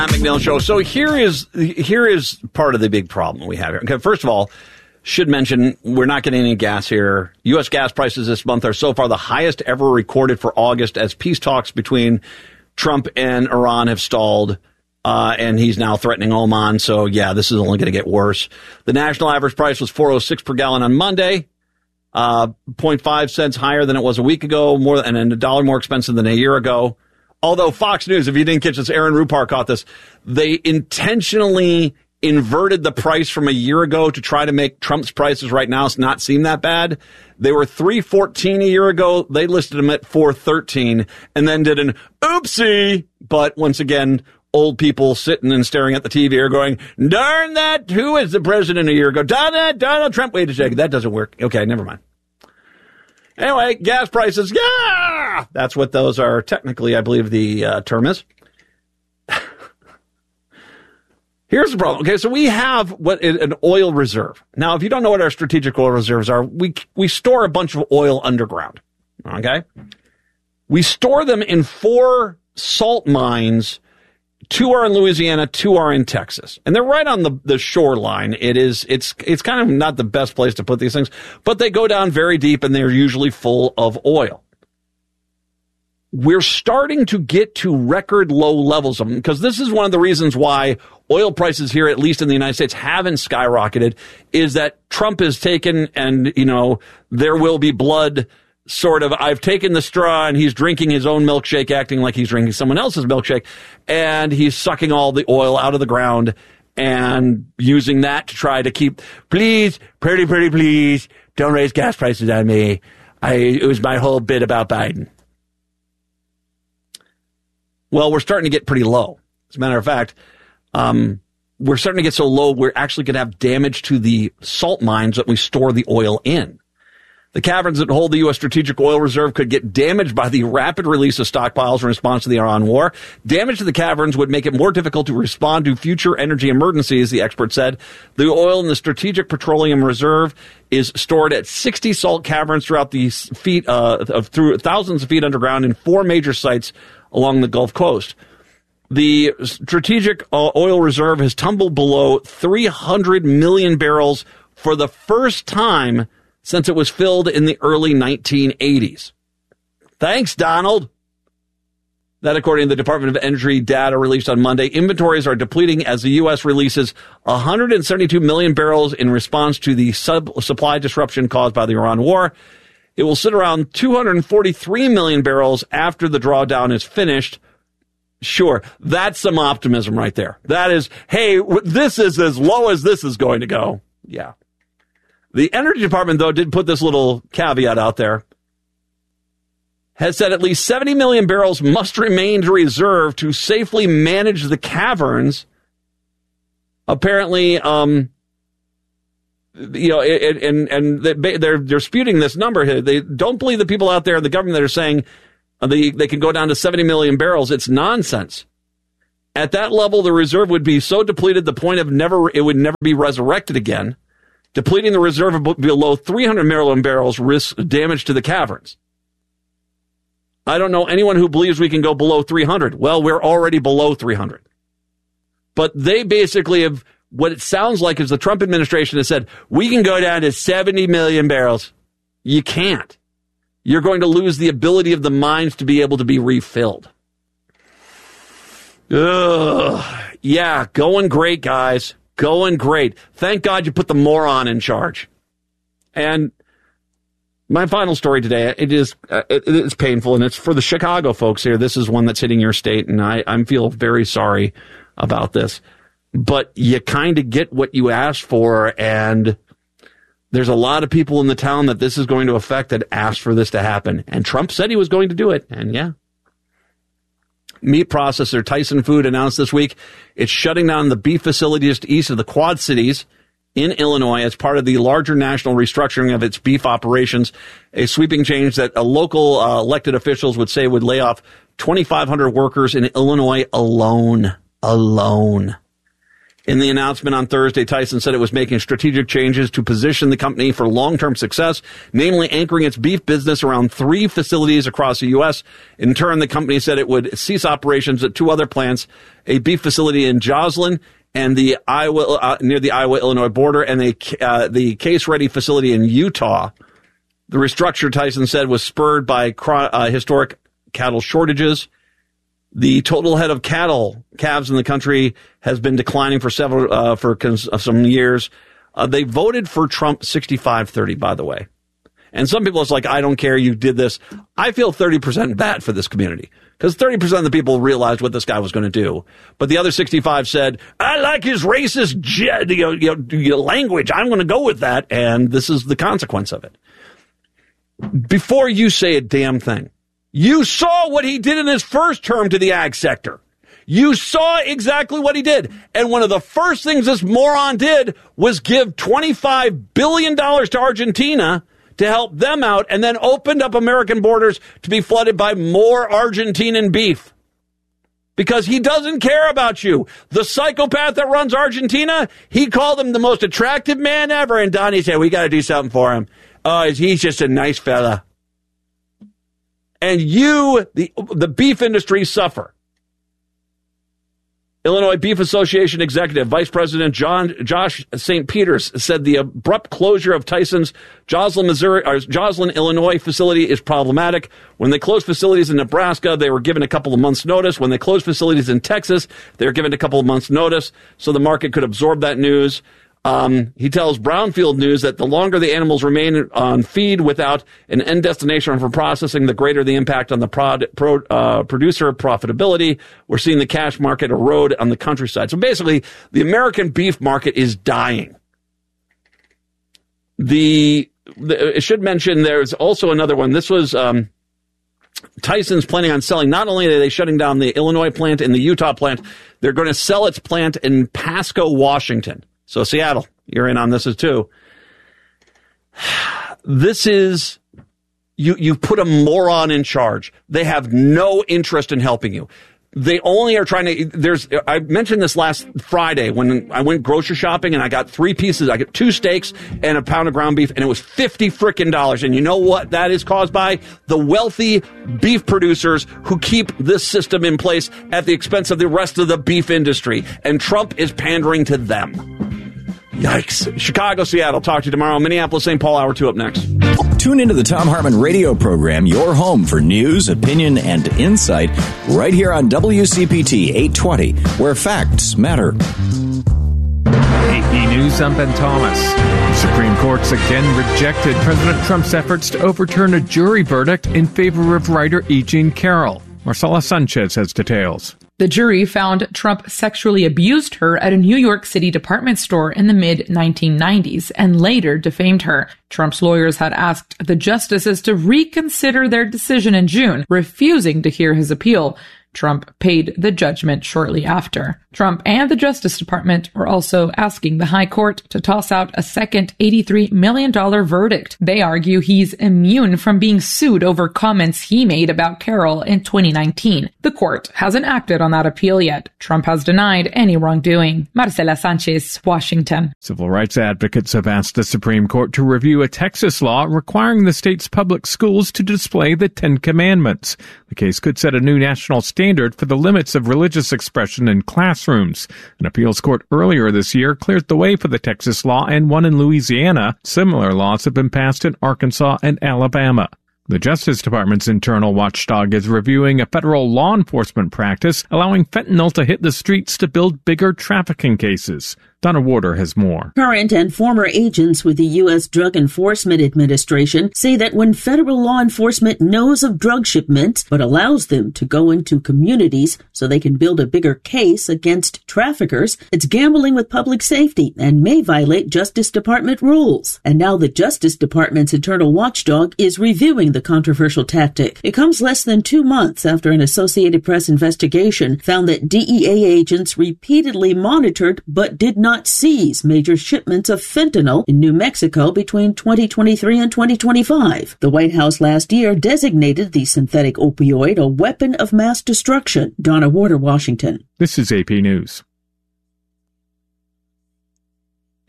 McNeil Show. So here is part of the big problem we have here. Okay, first of all, should mention we're not getting any gas here. U.S. gas prices this month are so far the highest ever recorded for August as peace talks between Trump and Iran have stalled, and he's now threatening Oman. So, yeah, this is only going to get worse. The national average price was $4.06 per gallon on Monday, 0.5 cents higher than it was a week ago, and $1 more expensive than a year ago. Although Fox News, if you didn't catch this, Aaron Rupar caught this, they intentionally inverted the price from a year ago to try to make Trump's prices right now not seem that bad. They were $3.14 a year ago. They listed them at $4.13 and then did an oopsie. But once again, old people sitting and staring at the TV are going, darn that, who is the president a year ago? Donald Trump. Wait a second, that doesn't work. Okay, never mind. Anyway, gas prices, yeah! That's what those are technically, I believe the term is. Here's the problem. Okay, so we have an oil reserve. Now, if you don't know what our strategic oil reserves are, we store a bunch of oil underground. Okay? We store them in 4 salt mines. 2 are in Louisiana, 2 are in Texas. And they're right on the shoreline. It's kind of not the best place to put these things, but they go down very deep and they're usually full of oil. We're starting to get to record low levels of them because this is one of the reasons why oil prices here, at least in the United States, haven't skyrocketed, is that Trump has taken and, there will be blood sort of, I've taken the straw and he's drinking his own milkshake, acting like he's drinking someone else's milkshake, and he's sucking all the oil out of the ground and using that to try to keep, please, pretty please, don't raise gas prices on me. It was my whole bit about Biden. Well, we're starting to get pretty low. As a matter of fact, we're starting to get so low, we're actually going to have damage to the salt mines that we store the oil in. The caverns that hold the U.S. Strategic Oil Reserve could get damaged by the rapid release of stockpiles in response to the Iran war. Damage to the caverns would make it more difficult to respond to future energy emergencies, the expert said. The oil in the Strategic Petroleum Reserve is stored at 60 salt caverns throughout the through thousands of feet underground in 4 major sites along the Gulf Coast. The Strategic Oil Reserve has tumbled below 300 million barrels for the first time since it was filled in the early 1980s. Thanks, Donald. That, according to the Department of Energy data released on Monday, inventories are depleting as the U.S. releases 172 million barrels in response to the supply disruption caused by the Iran war. It will sit around 243 million barrels after the drawdown is finished. Sure, that's some optimism right there. That is, hey, this is as low as this is going to go. Yeah. The Energy Department, though, did put this little caveat out there. Has said at least 70 million barrels must remain reserved to safely manage the caverns. Apparently, they're disputing this number here. They don't believe the people out there in the government that are saying they can go down to 70 million barrels. It's nonsense. At that level, the reserve would be so depleted, the point of it would never be resurrected again. Depleting the reserve below 300 million barrels risks damage to the caverns. I don't know anyone who believes we can go below 300. Well, we're already below 300. But they basically have, what it sounds like is the Trump administration has said, we can go down to 70 million barrels. You can't. You're going to lose the ability of the mines to be able to be refilled. Ugh. Yeah, going great, guys. Going great. Thank God you put the moron in charge. And my final story today, it's painful, and it's for the Chicago folks here. This is one that's hitting your state, and I feel very sorry about this. But you kind of get what you asked for, and there's a lot of people in the town that this is going to affect that asked for this to happen. And Trump said he was going to do it, and yeah. Meat processor Tyson Food announced this week it's shutting down the beef facilities east of the Quad Cities in Illinois as part of the larger national restructuring of its beef operations, a sweeping change that local elected officials would say would lay off 2,500 workers in Illinois alone. In the announcement on Thursday, Tyson said it was making strategic changes to position the company for long-term success, namely anchoring its beef business around 3 facilities across the U.S. In turn, the company said it would cease operations at 2 other plants, a beef facility in Joslyn and the near the Iowa-Illinois border, and the case-ready facility in Utah. The restructure, Tyson said, was spurred by historic cattle shortages. The total head of calves in the country has been declining for some years. They voted for Trump 65-30, by the way. And some people, it's like, I don't care, you did this. I feel 30% bad for this community because 30% of the people realized what this guy was going to do. But the other 65 said, I like his racist language. I'm going to go with that. And this is the consequence of it. Before you say a damn thing, you saw what he did in his first term to the ag sector. You saw exactly what he did. And one of the first things this moron did was give $25 billion to Argentina to help them out, and then opened up American borders to be flooded by more Argentinian beef. Because he doesn't care about you. The psychopath that runs Argentina, he called him the most attractive man ever. And Donnie said, we got to do something for him. Oh, he's just a nice fella. And you, the beef industry, suffer. Illinois Beef Association Executive Vice President Josh St. Peters said the abrupt closure of Tyson's Joslyn, Illinois facility is problematic. When they closed facilities in Nebraska, they were given a couple of months' notice. When they closed facilities in Texas, they were given a couple of months' notice so the market could absorb that news. He tells Brownfield News that the longer the animals remain on feed without an end destination for processing, the greater the impact on the producer profitability. We're seeing the cash market erode on the countryside. So basically, the American beef market is dying. It should mention there's also another one. This was Tyson's planning on selling. Not only are they shutting down the Illinois plant and the Utah plant, they're going to sell its plant in Pasco, Washington. So Seattle, you're in on this as too. This is, you put a moron in charge. They have no interest in helping you. They only are trying to, I mentioned this last Friday when I went grocery shopping and I got 3 pieces. I got 2 steaks and a pound of ground beef, and it was $50 And you know what that is caused by? The wealthy beef producers who keep this system in place at the expense of the rest of the beef industry. And Trump is pandering to them. Yikes. Chicago, Seattle. Talk to you tomorrow. Minneapolis, St. Paul, Hour 2 up next. Tune into the Thom Hartmann radio program, your home for news, opinion, and insight, right here on WCPT 820, where facts matter. AP News, I'm Ben Thomas. The Supreme Court's again rejected President Trump's efforts to overturn a jury verdict in favor of writer E. Jean Carroll. Marcela Sanchez has details. The jury found Trump sexually abused her at a New York City department store in the mid-1990s and later defamed her. Trump's lawyers had asked the justices to reconsider their decision in June, refusing to hear his appeal. Trump paid the judgment shortly after. Trump and the Justice Department were also asking the High Court to toss out a second $83 million verdict. They argue he's immune from being sued over comments he made about Carroll in 2019. The court hasn't acted on that appeal yet. Trump has denied any wrongdoing. Marcela Sanchez, Washington. Civil rights advocates have asked the Supreme Court to review a Texas law requiring the state's public schools to display the 10 Commandments. The case could set a new national standard for the limits of religious expression in classrooms. An appeals court earlier this year cleared the way for the Texas law and one in Louisiana. Similar laws have been passed in Arkansas and Alabama. The Justice Department's internal watchdog is reviewing a federal law enforcement practice allowing fentanyl to hit the streets to build bigger trafficking cases. Donna Warder has more. Current and former agents with the U.S. Drug Enforcement Administration say that when federal law enforcement knows of drug shipments but allows them to go into communities so they can build a bigger case against traffickers, it's gambling with public safety and may violate Justice Department rules. And now the Justice Department's internal watchdog is reviewing the controversial tactic. It comes less than 2 months after an Associated Press investigation found that DEA agents repeatedly monitored but did not seize major shipments of fentanyl in New Mexico between 2023 and 2025. The White House last year designated the synthetic opioid a weapon of mass destruction. Donna Warder, Washington. This is AP News.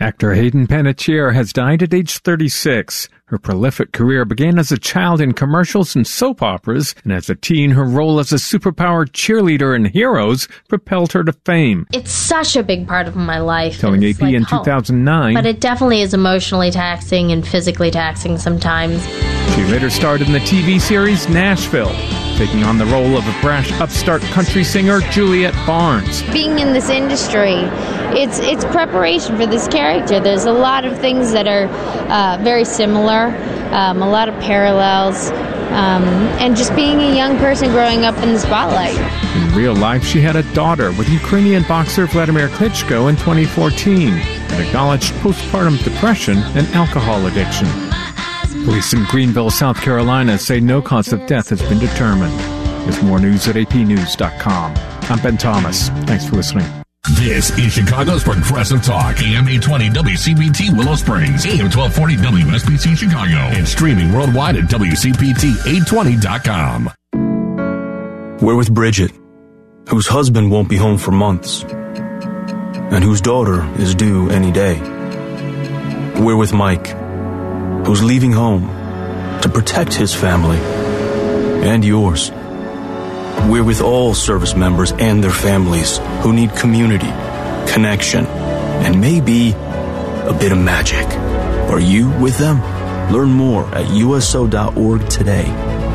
Actor Hayden Panettiere has died at age 36. Her prolific career began as a child in commercials and soap operas, and as a teen, her role as a superpowered cheerleader in Heroes propelled her to fame. It's such a big part of my life. Telling AP in 2009. But it definitely is emotionally taxing and physically taxing sometimes. She later starred in the TV series Nashville, taking on the role of a brash upstart country singer Juliet Barnes. Being in this industry, it's preparation for this character. There's a lot of things that are very similar, a lot of parallels, and just being a young person growing up in the spotlight. In real life, she had a daughter with Ukrainian boxer Vladimir Klitschko in 2014 and acknowledged postpartum depression and alcohol addiction. Police in Greenville, South Carolina say no cause of death has been determined. There's more news at apnews.com. I'm Ben Thomas. Thanks for listening. This is Chicago's Progressive Talk, AM 820 WCPT Willow Springs, AM 1240 WSBC Chicago, and streaming worldwide at WCPT820.com. We're with Bridget, whose husband won't be home for months, and whose daughter is due any day. We're with Mike, who's leaving home to protect his family and yours. We're with all service members and their families who need community, connection, and maybe a bit of magic. Are you with them? Learn more at USO.org today.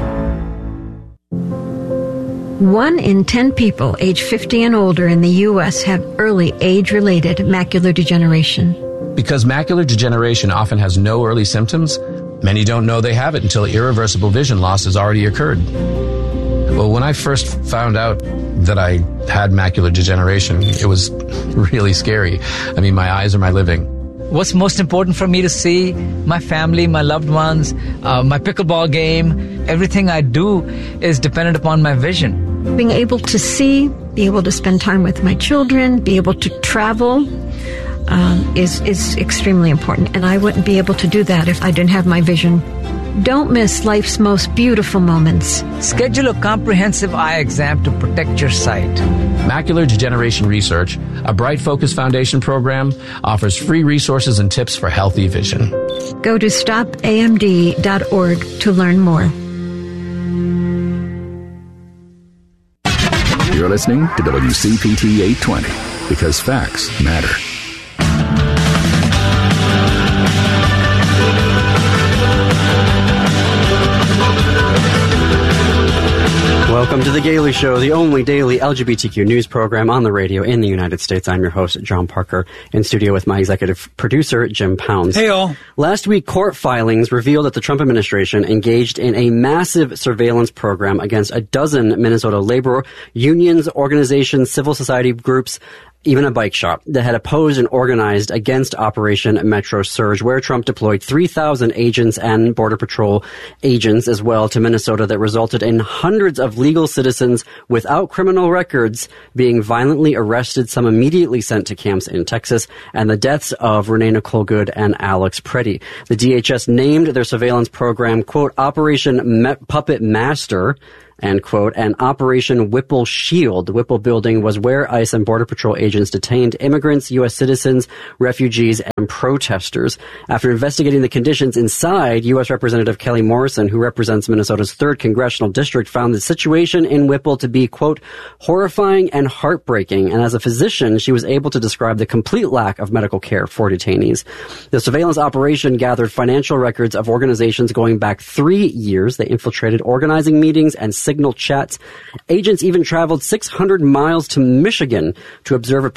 1 in 10 people age 50 and older in the U.S. have early age-related macular degeneration. Because macular degeneration often has no early symptoms, many don't know they have it until irreversible vision loss has already occurred. Well, when I first found out that I had macular degeneration, it was really scary. I mean, my eyes are my living. What's most important for me to see? My family, my loved ones, my pickleball game. Everything I do is dependent upon my vision. Being able to see, be able to spend time with my children, be able to travel is extremely important. And I wouldn't be able to do that if I didn't have my vision. Don't miss life's most beautiful moments. Schedule a comprehensive eye exam to protect your sight. Macular Degeneration Research, a Bright Focus Foundation program, offers free resources and tips for healthy vision. Go to stopamd.org to learn more. You're listening to WCPT 820 because facts matter. Welcome to The Gailey Show, the only daily LGBTQ news program on the radio in the United States. I'm your host, John Parker, in studio with my executive producer, Jim Pounds. Hey, all. Last week, court filings revealed that the Trump administration engaged in a massive surveillance program against a dozen Minnesota labor unions, organizations, civil society groups, even a bike shop that had opposed and organized against Operation Metro Surge, where Trump deployed 3,000 agents and Border Patrol agents as well to Minnesota, that resulted in hundreds of legal citizens without criminal records being violently arrested, some immediately sent to camps in Texas, and the deaths of Renee Nicole Good and Alex Preddy. The DHS named their surveillance program, quote, Operation Puppet Master, end quote, and Operation Whipple Shield. The Whipple building was where ICE and Border Patrol agents detained immigrants, U.S. citizens, refugees, and protesters. After investigating the conditions inside, U.S. Representative Kelly Morrison, who represents Minnesota's 3rd Congressional District, found the situation in Whipple to be, quote, horrifying and heartbreaking. And as a physician, she was able to describe the complete lack of medical care for detainees. The surveillance operation gathered financial records of organizations going back 3 years. They infiltrated organizing meetings and signal chats. Agents even traveled 600 miles to Michigan to observe a